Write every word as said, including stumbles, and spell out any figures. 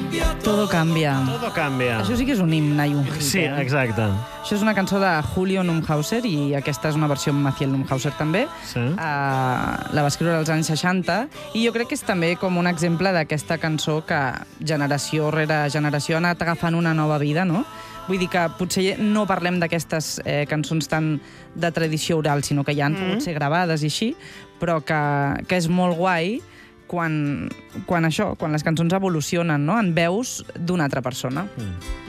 Todo cambia. Todo cambia. Això sí que és un himne i un hit. Sí, eh? exacte. Això és una cançó de Julio Neumhauser i aquesta és una versió amb Maciel Neumhauser també. Sí. Uh, la va escriure als anys seixanta i jo crec que és també com un exemple d'aquesta cançó que generació rere generació ha anat agafant una nova vida, no? Vull dir que potser no parlem d'aquestes eh, cançons tan de tradició oral, sinó que ja han Mm-hmm. pogut ser gravades i així, però que, que és molt guai quan, quan això, quan les cançons evolucionen, no? En veus d'una altra persona. Mm.